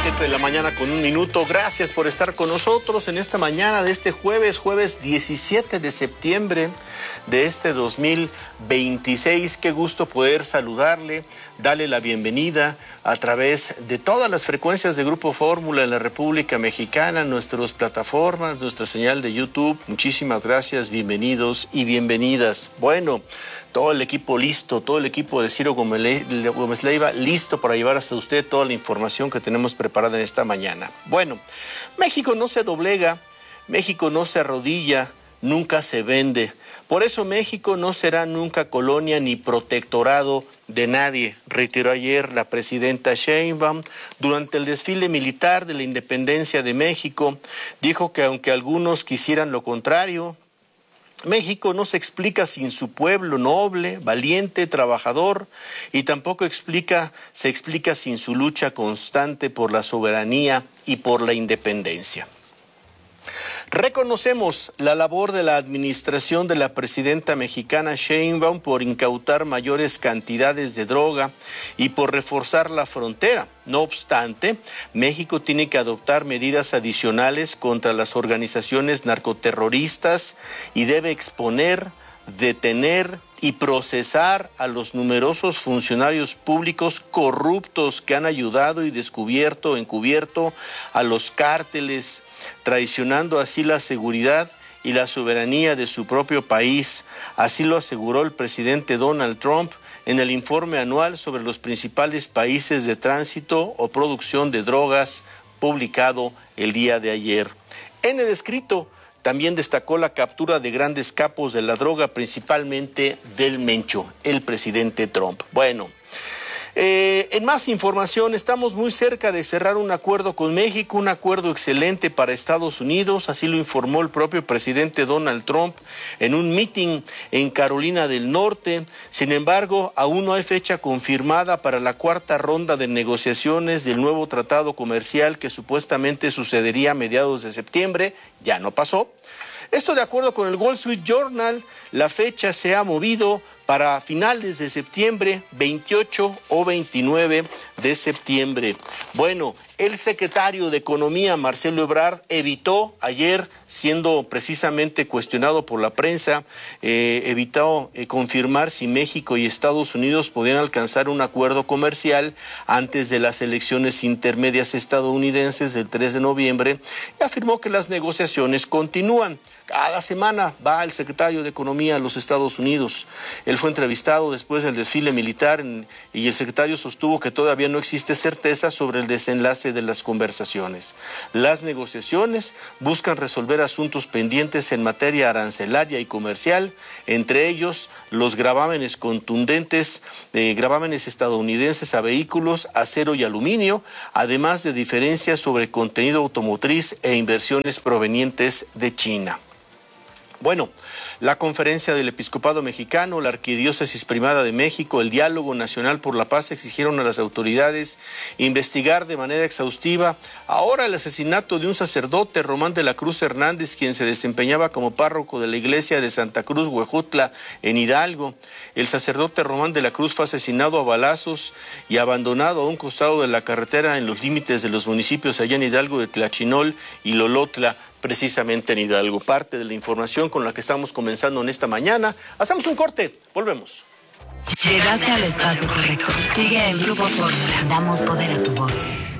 7 de la mañana con 1 minuto. Gracias por estar con nosotros en esta mañana de este jueves 17 de septiembre de este 2026. Qué gusto poder saludarle, darle la bienvenida a través de todas las frecuencias de Grupo Fórmula en la República Mexicana, nuestras plataformas, nuestra señal de YouTube. Muchísimas gracias, bienvenidos y bienvenidas. Bueno, todo el equipo listo, todo el equipo de Ciro Gómez Leiva listo para llevar hasta usted toda la información que tenemos preparada en esta mañana. Bueno, México no se doblega, México no se arrodilla, nunca se vende. Por eso México no será nunca colonia ni protectorado de nadie, reiteró ayer la presidenta Sheinbaum durante el desfile militar de la independencia de México. Dijo que aunque algunos quisieran lo contrario, México no se explica sin su pueblo noble, valiente, trabajador, y tampoco se explica sin su lucha constante por la soberanía y por la independencia. Reconocemos la labor de la administración de la presidenta mexicana Sheinbaum por incautar mayores cantidades de droga y por reforzar la frontera. No obstante, México tiene que adoptar medidas adicionales contra las organizaciones narcoterroristas y debe exponer, detener y procesar a los numerosos funcionarios públicos corruptos que han ayudado y encubierto a los cárteles, traicionando así la seguridad y la soberanía de su propio país. Así lo aseguró el presidente Donald Trump en el informe anual sobre los principales países de tránsito o producción de drogas publicado el día de ayer. En el escrito también destacó la captura de grandes capos de la droga, principalmente del Mencho, el presidente Trump. Bueno, en más información, estamos muy cerca de cerrar un acuerdo con México, un acuerdo excelente para Estados Unidos, así lo informó el propio presidente Donald Trump en un meeting en Carolina del Norte. Sin embargo, aún no hay fecha confirmada para la cuarta ronda de negociaciones del nuevo tratado comercial que supuestamente sucedería a mediados de septiembre. Ya no pasó. Esto de acuerdo con el Wall Street Journal, la fecha se ha movido para finales de septiembre, 28 o 29 de septiembre. Bueno, el secretario de Economía, Marcelo Ebrard, evitó ayer, siendo precisamente cuestionado por la prensa, evitó confirmar si México y Estados Unidos podían alcanzar un acuerdo comercial antes de las elecciones intermedias estadounidenses del 3 de noviembre y afirmó que las negociaciones continúan. Cada semana va el secretario de Economía a los Estados Unidos. Él fue entrevistado después del desfile militar y el secretario sostuvo que todavía no existe certeza sobre el desenlace de las conversaciones. Las negociaciones buscan resolver asuntos pendientes en materia arancelaria y comercial, entre ellos los gravámenes contundentes, gravámenes estadounidenses a vehículos, acero y aluminio, además de diferencias sobre contenido automotriz e inversiones provenientes de China. Bueno, la Conferencia del Episcopado Mexicano, la Arquidiócesis Primada de México, el Diálogo Nacional por la Paz exigieron a las autoridades investigar de manera exhaustiva ahora el asesinato de un sacerdote, Román de la Cruz Hernández, quien se desempeñaba como párroco de la iglesia de Santa Cruz, Huejutla, en Hidalgo. El sacerdote Román de la Cruz fue asesinado a balazos y abandonado a un costado de la carretera en los límites de los municipios allá en Hidalgo de Tlachinol y Lolotla, precisamente en Hidalgo. Parte de la información con la que estamos comenzando en esta mañana. Hacemos un corte, volvemos. Llegaste al espacio correcto. Sigue el Grupo Fórmula. Damos poder a tu voz.